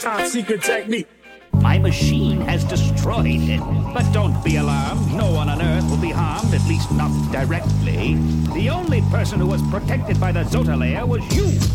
top secret technique. My machine has destroyed it. But don't be alarmed. No one on Earth will be harmed, at least not directly. The only person who was protected by the Zota layer was you.